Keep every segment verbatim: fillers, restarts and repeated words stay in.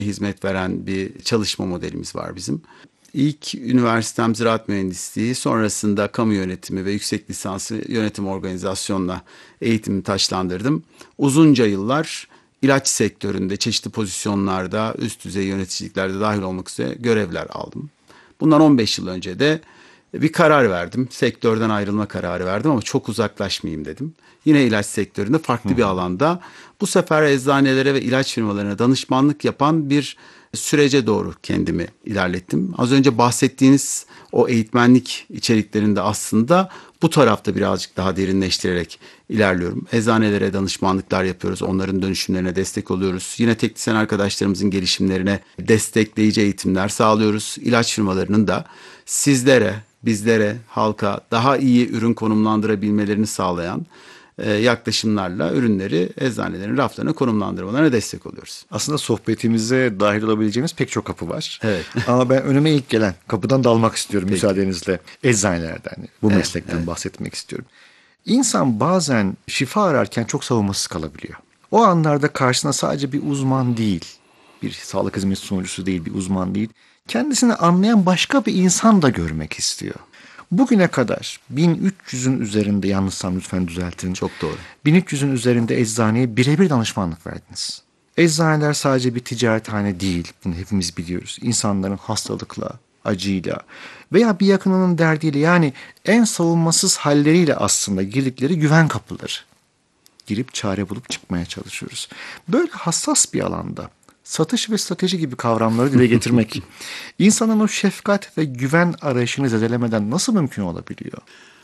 hizmet veren bir çalışma modelimiz var bizim. İlk üniversitem ziraat mühendisliği, sonrasında kamu yönetimi ve yüksek lisansı yönetim organizasyonla eğitimimi taçlandırdım. Uzunca yıllar ilaç sektöründe çeşitli pozisyonlarda, üst düzey yöneticiliklerde dahil olmak üzere görevler aldım. Bundan on beş yıl önce de bir karar verdim. Sektörden ayrılma kararı verdim ama çok uzaklaşmayayım dedim. Yine ilaç sektöründe farklı bir alanda, bu sefer eczanelere ve ilaç firmalarına danışmanlık yapan bir sürece doğru kendimi ilerlettim. Az önce bahsettiğiniz o eğitmenlik içeriklerinde aslında bu tarafta birazcık daha derinleştirerek ilerliyorum. Eczanelere danışmanlıklar yapıyoruz. Onların dönüşümlerine destek oluyoruz. Yine teknisyen arkadaşlarımızın gelişimlerine destekleyici eğitimler sağlıyoruz. İlaç firmalarının da sizlere, bizlere, halka daha iyi ürün konumlandırabilmelerini sağlayan yaklaşımlarla ürünleri eczanelerin raflarına konumlandırmalarına destek oluyoruz. Aslında sohbetimize dahil olabileceğimiz pek çok kapı var. Evet. Ama ben önüme ilk gelen kapıdan dalmak istiyorum Peki. müsaadenizle. Eczanelerden, bu Evet, meslekten evet. bahsetmek istiyorum. İnsan bazen şifa ararken çok savunmasız kalabiliyor. O anlarda karşısına sadece bir uzman değil, bir sağlık hizmeti sunucusu değil, bir uzman değil, kendisini anlayan başka bir insan da görmek istiyor. Bugüne kadar bin üç yüzün üzerinde, yanlışsam lütfen düzeltin. Çok doğru. bin üç yüzün üzerinde eczaneye birebir danışmanlık verdiniz. Eczaneler sadece bir ticarethane değil, bunu hepimiz biliyoruz. İnsanların hastalıkla, acıyla veya bir yakınının derdiyle, yani en savunmasız halleriyle aslında girdikleri güven kapıları. Girip çare bulup çıkmaya çalışıyoruz. Böyle hassas bir alanda satış ve strateji gibi kavramları dile getirmek insanın o şefkat ve güven arayışını zedelemeden nasıl mümkün olabiliyor?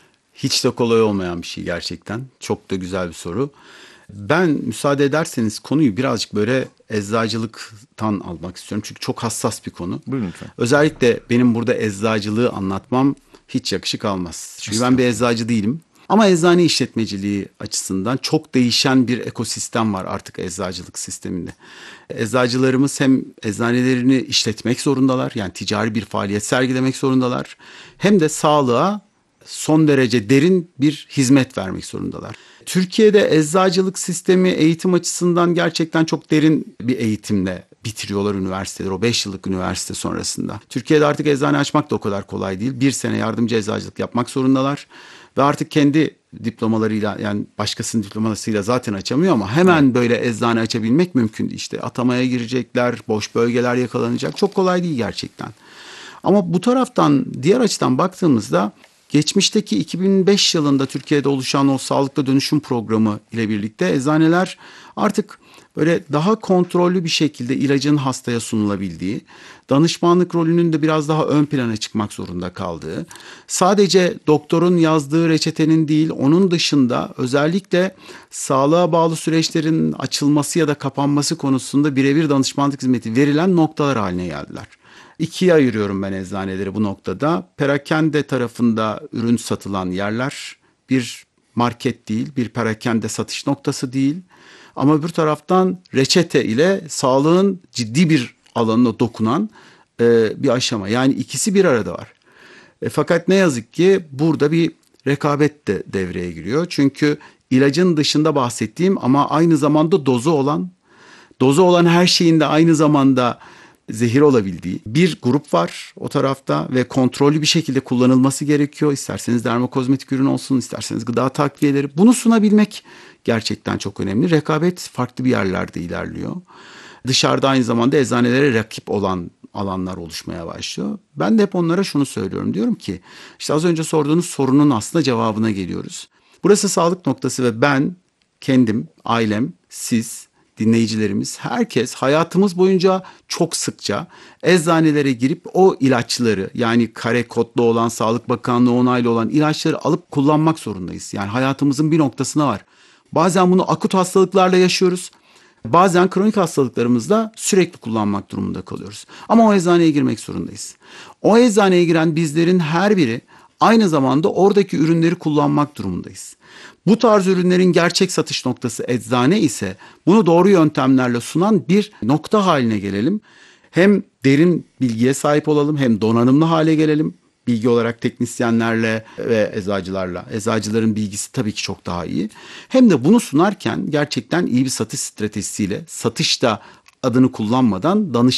Hiç de kolay olmayan bir şey gerçekten. Çok da güzel bir soru. Ben müsaade ederseniz konuyu birazcık böyle eczacılıktan almak istiyorum. Çünkü çok hassas bir konu. Buyurun lütfen. Özellikle benim burada eczacılığı anlatmam hiç yakışık almaz. Çünkü ben bir eczacı değilim. Ama eczane işletmeciliği açısından çok değişen bir ekosistem var artık eczacılık sisteminde. Eczacılarımız hem eczanelerini işletmek zorundalar, yani ticari bir faaliyet sergilemek zorundalar, hem de sağlığa son derece derin bir hizmet vermek zorundalar. Türkiye'de eczacılık sistemi eğitim açısından gerçekten çok derin bir eğitimle bitiriyorlar üniversiteleri, o beş yıllık üniversite sonrasında. Türkiye'de artık eczane açmak da o kadar kolay değil. Bir sene yardımcı eczacılık yapmak zorundalar. Ve artık kendi diplomalarıyla, yani başkasının diplomasıyla zaten açamıyor ama hemen böyle eczane açabilmek mümkün. İşte atamaya girecekler, boş bölgeler yakalanacak. Çok kolay değil gerçekten. Ama bu taraftan, diğer açıdan baktığımızda geçmişteki iki bin beş yılında Türkiye'de oluşan o sağlıklı dönüşüm programı ile birlikte eczaneler artık böyle daha kontrollü bir şekilde ilacın hastaya sunulabildiği, danışmanlık rolünün de biraz daha ön plana çıkmak zorunda kaldığı, sadece doktorun yazdığı reçetenin değil, onun dışında özellikle sağlığa bağlı süreçlerin açılması ya da kapanması konusunda birebir danışmanlık hizmeti verilen noktalar haline geldiler. İkiye ayırıyorum ben eczaneleri bu noktada. Perakende tarafında ürün satılan yerler bir market değil, bir perakende satış noktası değil. Ama öbür taraftan reçete ile sağlığın ciddi bir alanına dokunan e, bir aşama. Yani ikisi bir arada var. E, fakat ne yazık ki burada bir rekabet de devreye giriyor. Çünkü ilacın dışında bahsettiğim ama aynı zamanda dozu olan, dozu olan her şeyin de aynı zamanda zehir olabildiği bir grup var o tarafta ve kontrollü bir şekilde kullanılması gerekiyor. İsterseniz dermokozmetik ürün olsun, isterseniz gıda takviyeleri. Bunu sunabilmek gerçekten çok önemli. Rekabet farklı bir yerlerde ilerliyor. Dışarıda aynı zamanda eczanelere rakip olan alanlar oluşmaya başlıyor. Ben de hep onlara şunu söylüyorum. Diyorum ki işte az önce sorduğunuz sorunun aslında cevabına geliyoruz. Burası sağlık noktası ve ben kendim, ailem, siz, dinleyicilerimiz, herkes hayatımız boyunca çok sıkça eczanelere girip o ilaçları, yani kare kodlu olan, Sağlık Bakanlığı onaylı olan ilaçları alıp kullanmak zorundayız. Yani hayatımızın bir noktasına var. Bazen bunu akut hastalıklarla yaşıyoruz. Bazen kronik hastalıklarımızda sürekli kullanmak durumunda kalıyoruz. Ama o eczaneye girmek zorundayız. O eczaneye giren bizlerin her biri aynı zamanda oradaki ürünleri kullanmak durumundayız. Bu tarz ürünlerin gerçek satış noktası eczane ise bunu doğru yöntemlerle sunan bir nokta haline gelelim. Hem derin bilgiye sahip olalım, hem donanımlı hale gelelim. Bilgi olarak teknisyenlerle ve eczacılarla. Eczacıların bilgisi tabii ki çok daha iyi. Hem de bunu sunarken gerçekten iyi bir satış stratejisiyle, satışta adını kullanmadan danışan